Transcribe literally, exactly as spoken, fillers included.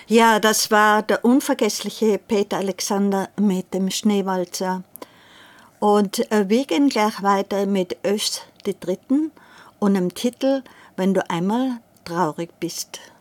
Ja, das war der unvergessliche Peter Alexander mit dem Schneewalzer. Und äh, wir gehen gleich weiter mit Öst die Dritten und dem Titel »Wenn du einmal traurig bist«.